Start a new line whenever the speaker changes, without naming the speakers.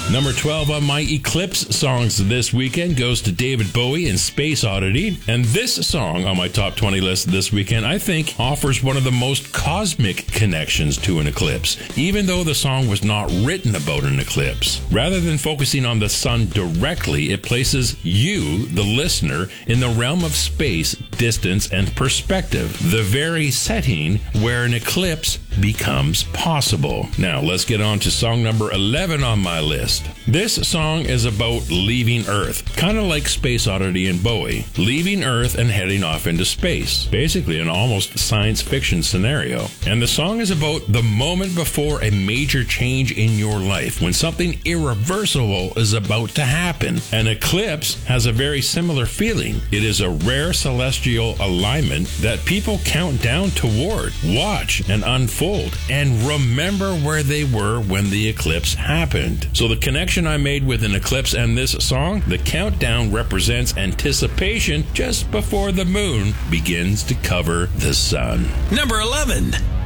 Number 12 on my Eclipse songs this weekend goes to David Bowie and Space Oddity. And this song on my top 20 list this weekend, I think, offers one of the most cosmic connections to an eclipse, even though the song was not written about an eclipse. Rather than focusing on the sun directly, it places you, the listener, in the realm of space, distance, and perspective, the very setting where an eclipse becomes possible. Now, let's get on to song number 11 on my list. This song is about leaving Earth, kind of like Space Oddity and Bowie. Leaving Earth and heading off into space. Basically an almost science fiction scenario. And the song is about the moment before a major change in your life, when something irreversible is about to happen. An eclipse has a very similar feeling. It is a rare celestial alignment that people count down toward, watch, and unfold, and remember where they were when the eclipse happened. So the connection I made with an eclipse and this song, the countdown represents anticipation just before the moon begins to cover the sun.
Number 11.